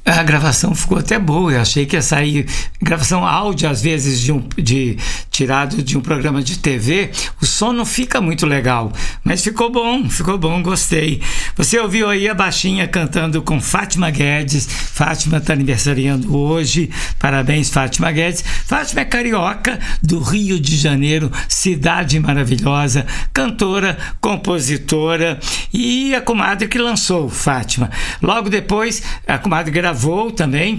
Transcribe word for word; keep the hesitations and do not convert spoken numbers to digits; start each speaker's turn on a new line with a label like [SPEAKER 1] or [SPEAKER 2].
[SPEAKER 1] A gravação ficou até boa, eu achei que ia sair gravação áudio, às vezes de, um, de tirado de um programa de T V, o som não fica muito legal, mas ficou bom, ficou bom, gostei. Você ouviu aí a Baixinha cantando com Fátima Guedes. Fátima está aniversariando hoje, parabéns, Fátima Guedes. Fátima é carioca do Rio de Janeiro, cidade maravilhosa, cantora, compositora, e a comadre que lançou Fátima. Logo depois, a comadre gravou também